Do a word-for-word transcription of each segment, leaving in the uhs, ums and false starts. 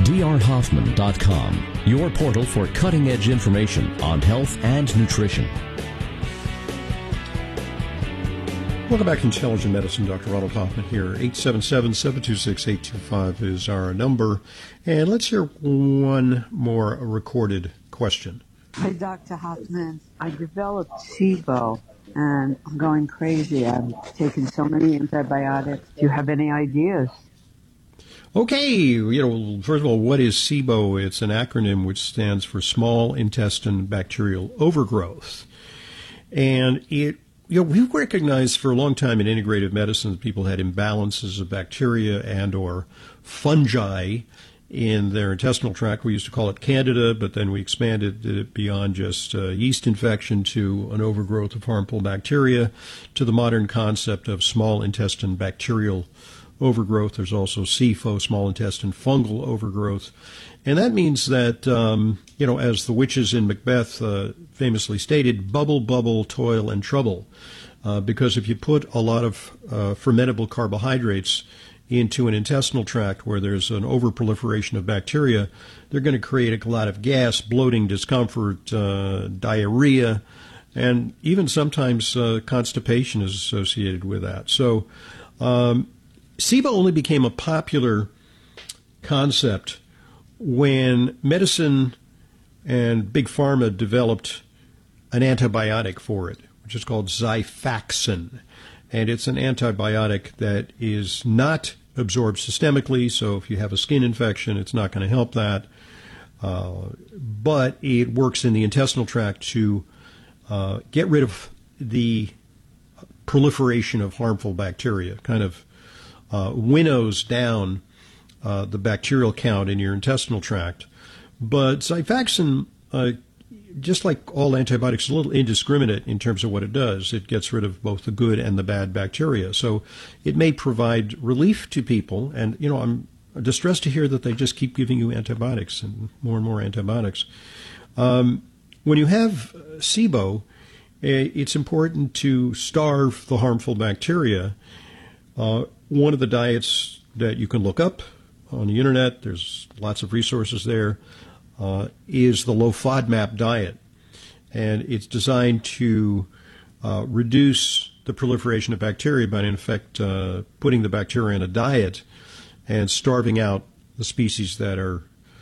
d r hoffman dot com, your portal for cutting-edge information on health and nutrition. Welcome back to Intelligent Medicine. Doctor Ronald Hoffman here. eight seven seven, seven two six, eight two five is our number. And let's hear one more recorded question. Hi, Doctor Hoffman. I developed SIBO, and I'm going crazy. I'm taking so many antibiotics. Do you have any ideas? Okay, you know, first of all, what is SIBO? It's an acronym which stands for Small Intestine Bacterial Overgrowth. And it, you know, we've recognized for a long time in integrative medicine that people had imbalances of bacteria and or fungi in their intestinal tract. We used to call it Candida, but then we expanded it beyond just uh, yeast infection to an overgrowth of harmful bacteria, to the modern concept of small intestine bacterial overgrowth. There's also S I F O, small intestine fungal overgrowth. And that means that, um, you know, as the witches in Macbeth uh, famously stated, bubble, bubble, toil, and trouble. Uh, because if you put a lot of uh, fermentable carbohydrates into an intestinal tract where there's an overproliferation of bacteria, they're going to create a lot of gas, bloating, discomfort, uh, diarrhea, and even sometimes uh, constipation is associated with that. So um, SIBO only became a popular concept when medicine and Big Pharma developed an antibiotic for it, which is called Xifaxan. And it's an antibiotic that is not absorbed systemically, so if you have a skin infection, it's not going to help that. Uh, but it works in the intestinal tract to uh, get rid of the proliferation of harmful bacteria, kind of uh, winnows down uh, the bacterial count in your intestinal tract. But Xifaxan, uh, just like all antibiotics, is a little indiscriminate in terms of what it does. It gets rid of both the good and the bad bacteria. So it may provide relief to people. And, you know, I'm distressed to hear that they just keep giving you antibiotics and more and more antibiotics. Um, when you have SIBO, it's important to starve the harmful bacteria. Uh, one of the diets that you can look up on the internet, there's lots of resources there, Uh, is the low FODMAP diet. And it's designed to uh, reduce the proliferation of bacteria by, in effect, uh, putting the bacteria in a diet and starving out the species that are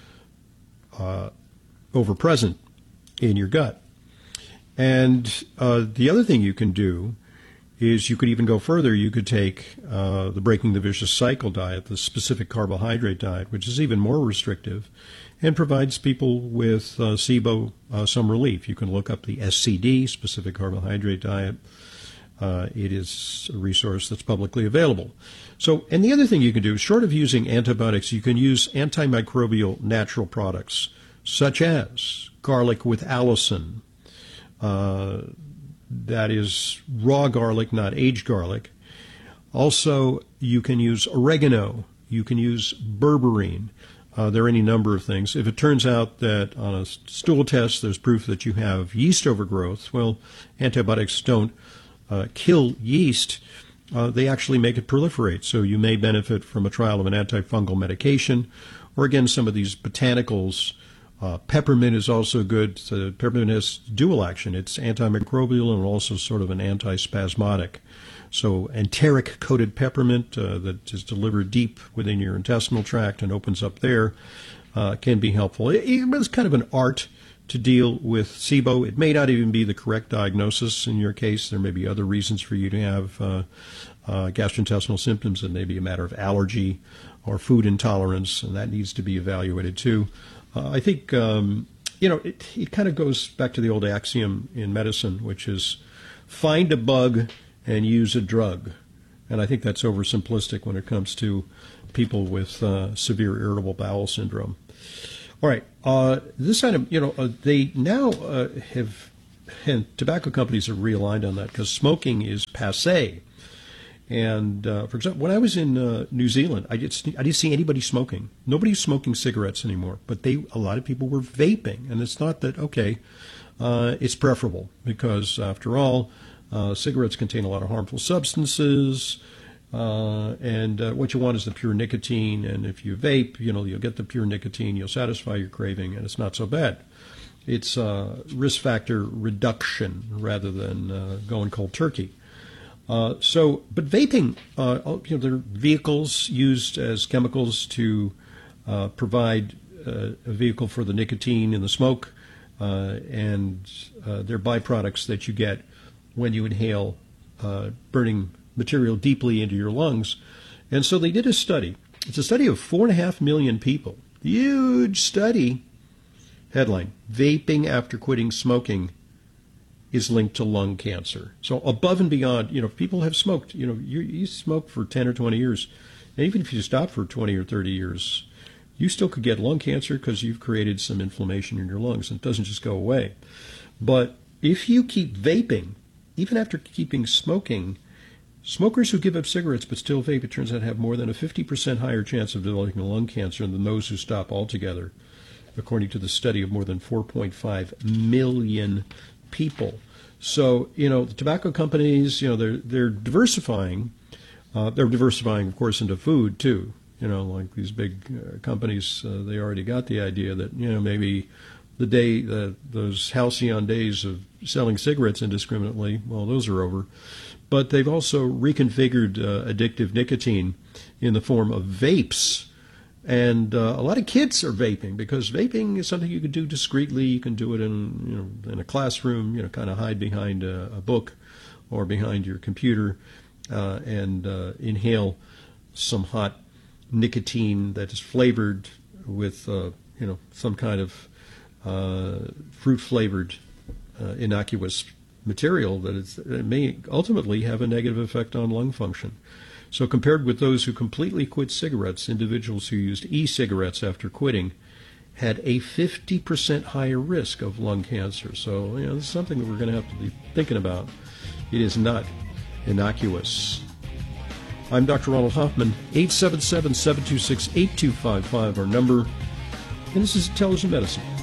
uh, overpresent in your gut. And uh, the other thing you can do is you could even go further. You could take uh, the Breaking the Vicious Cycle diet, the specific carbohydrate diet, which is even more restrictive, and provides people with uh, SIBO uh, some relief. You can look up the S C D, specific carbohydrate diet. Uh, it is a resource that's publicly available. So, and the other thing you can do, short of using antibiotics, you can use antimicrobial natural products, such as garlic with allicin. Uh, that is raw garlic, not aged garlic. Also, you can use oregano. You can use berberine. Uh, there are any number of things. If it turns out that on a stool test there's proof that you have yeast overgrowth, well, antibiotics don't uh, kill yeast. Uh, they actually make it proliferate. So you may benefit from a trial of an antifungal medication, or again, some of these botanicals. Uh, peppermint is also good. So peppermint has dual action. It's antimicrobial and also sort of an antispasmodic. So enteric-coated peppermint uh, that is delivered deep within your intestinal tract and opens up there uh, can be helpful. It, it's kind of an art to deal with SIBO. It may not even be the correct diagnosis in your case. There may be other reasons for you to have uh, uh, gastrointestinal symptoms. It may be a matter of allergy or food intolerance, and that needs to be evaluated too. Uh, I think, um, you know, it, it kind of goes back to the old axiom in medicine, which is find a bug and use a drug. And I think that's oversimplistic when it comes to people with uh, severe irritable bowel syndrome. All right. Uh, this item, you know, uh, they now uh, have, and tobacco companies have realigned on that because smoking is passé. And, uh, for example, when I was in uh, New Zealand, I, just, I didn't see anybody smoking. Nobody's smoking cigarettes anymore. But they, a lot of people were vaping. And it's not that, okay, uh, it's preferable because, after all, Uh, cigarettes contain a lot of harmful substances, Uh, and uh, what you want is the pure nicotine. And if you vape, you know, you'll get the pure nicotine. You'll satisfy your craving, and it's not so bad. It's uh, risk factor reduction rather than uh, going cold turkey. Uh, so, but vaping, uh, you know, there are vehicles used as chemicals to uh, provide uh, a vehicle for the nicotine in the smoke, uh, and uh, they're byproducts that you get when you inhale uh, burning material deeply into your lungs. And so they did a study. It's a study of four and a half million people. Huge study. Headline: Vaping after quitting smoking is linked to lung cancer. So above and beyond, you know, if people have smoked, you know, you, you smoke for ten or twenty years, and even if you stop for twenty or thirty years, you still could get lung cancer because you've created some inflammation in your lungs, and it doesn't just go away. But if you keep vaping, even after keeping smoking, smokers who give up cigarettes but still vape, it turns out, have more than a fifty percent higher chance of developing lung cancer than those who stop altogether, according to the study of more than four point five million people. So, you know, the tobacco companies, you know, they're they're diversifying. Uh, they're diversifying, of course, into food, too. You know, like these big uh, companies, uh, they already got the idea that, you know, maybe the day, the, those halcyon days of selling cigarettes indiscriminately, well, those are over. But they've also reconfigured uh, addictive nicotine in the form of vapes. And uh, a lot of kids are vaping because vaping is something you can do discreetly. You can do it in, you know, in a classroom, you know, kind of hide behind a, a book or behind your computer uh, and uh, inhale some hot nicotine that is flavored with, uh, you know, some kind of uh, fruit-flavored uh, innocuous material that is, it may ultimately have a negative effect on lung function. So compared with those who completely quit cigarettes, individuals who used e-cigarettes after quitting had a fifty percent higher risk of lung cancer. So, you know, this is something that we're going to have to be thinking about. It is not innocuous. I'm Doctor Ronald Hoffman, eight seven seven, seven two six, eight two five five, our number, and this is Intelligent Medicine.